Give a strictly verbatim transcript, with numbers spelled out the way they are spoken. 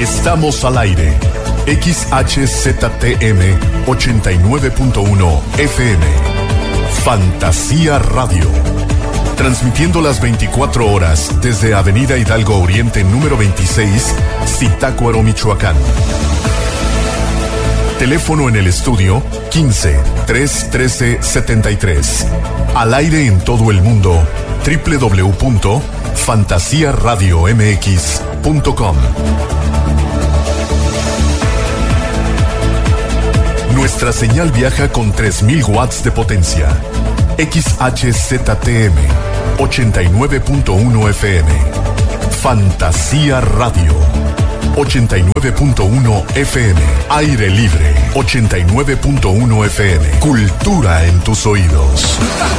Estamos al aire. X H Z T M ochenta y nueve punto uno F M. Fantasía Radio. Transmitiendo las veinticuatro horas desde Avenida Hidalgo Oriente número veintiséis, Zitácuaro, Michoacán. Teléfono en el estudio quince, tres trece, setenta y tres. Al aire en todo el mundo, doble u doble u doble u punto fantasía radio m x punto com. Nuestra señal viaja con tres mil watts de potencia. X H Z T M ochenta y nueve punto uno F M. Fantasía Radio ochenta y nueve punto uno F M. Aire libre ochenta y nueve punto uno F M. Cultura en tus oídos.